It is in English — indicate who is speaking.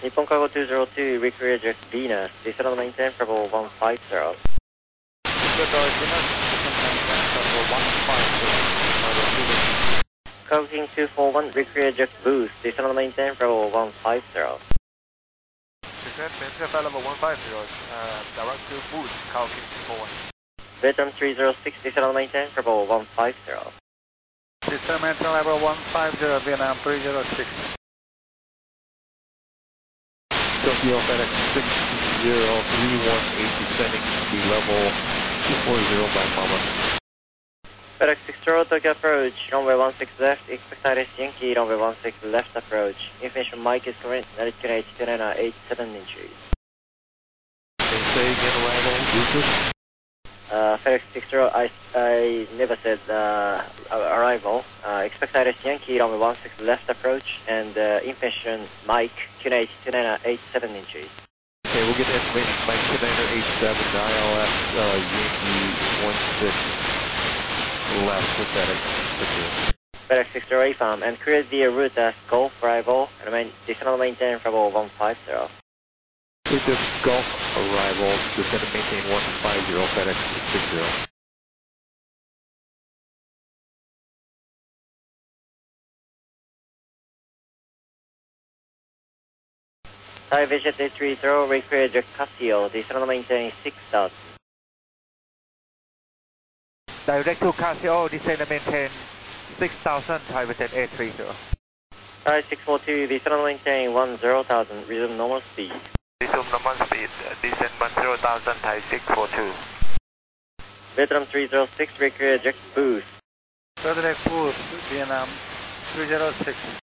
Speaker 1: Nippon Cargo 202, require eject Venus, descend on maintain for level 150.
Speaker 2: Good, Venus, descend maintain for level 150.
Speaker 1: Cargo King 241, require eject Boost, descend on maintain for level 150.
Speaker 2: Descend maintain for level 150, direct to Boost, Cargo King 241.
Speaker 1: Vietnam 306, descend on maintain for level 150.
Speaker 2: Descend maintain level 150, Vietnam 306.
Speaker 3: Tokyo FedEx 60318 descending to level 240 by Mama.
Speaker 1: FedEx 60 Tokyo approach, runway 16 left, expect IRS Yankee, runway 16 left approach. Information Mike is current, Narikina 87 inches.
Speaker 3: Say again, arrival, Lucas.
Speaker 1: FedEx 60, I never said arrival. Expect IRS Yankee, runway 16 left approach, and information Mike, QNH 87 inches.
Speaker 3: Okay, we'll get information by Kinector 87, ILS Yankee 16 left with FedEx 60.
Speaker 1: FedEx 60 AFAM, and create the route as Golf arrival, and descend on maintain for level 150.
Speaker 3: With this Gulf arrival, descend and maintain 150, FedEx 60.
Speaker 1: Thai Vision 830, require eject Casio, descend on maintain 6000.
Speaker 2: Direct to Casio, descend and maintain 6000, Thai Vision 830.
Speaker 1: Thai 642, descend on maintain 10,000, resume normal speed.
Speaker 2: Resume normal speed, descend 10,000, Thai 642.
Speaker 1: Vietnam 306, require eject Boost.
Speaker 2: Further boost, Vietnam 306.